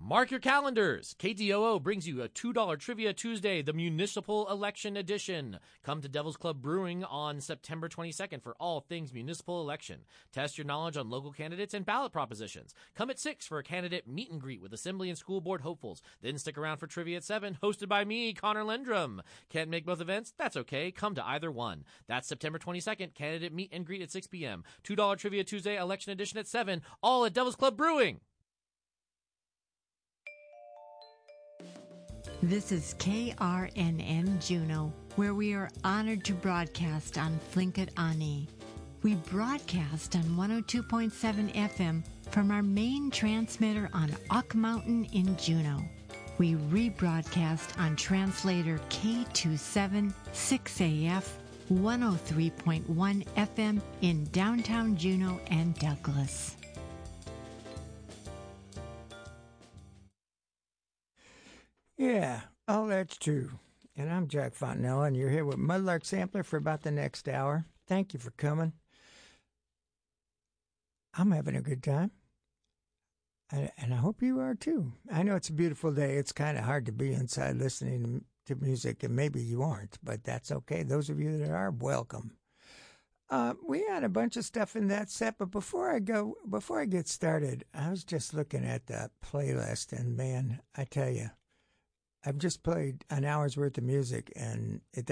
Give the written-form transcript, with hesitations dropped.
Mark your calendars. KTOO brings you a $2 Trivia Tuesday, the Municipal Election Edition. Come to Devil's Club Brewing on September 22nd for all things municipal election. Test your knowledge on local candidates and ballot propositions. Come at 6 for a candidate meet and greet with Assembly and School Board hopefuls. Then stick around for Trivia at 7, hosted by me, Connor Lendrum. Can't make both events? That's okay. Come to either one. That's September 22nd, candidate meet and greet at 6 p.m. $2 Trivia Tuesday, Election Edition at 7, all at Devil's Club Brewing. This is KRNN Juneau, where we are honored to broadcast on Tlingit Ani. We broadcast on 102.7 FM from our main transmitter on Ock Mountain in Juneau. We rebroadcast on translator K276AF 103.1 FM in downtown Juneau and Douglas. Yeah, all that's true. And I'm Jack Fontanella, and you're here with Mudlark Sampler for about the next hour. Thank you for coming. I'm having a good time. And I hope you are too. I know it's a beautiful day. It's kind of hard to be inside listening to music, and maybe you aren't, but that's okay. Those of you that are, welcome. We had a bunch of stuff in that set, but before I get started, I was just looking at the playlist, and man, I tell you, I've just played an hour's worth of music, and it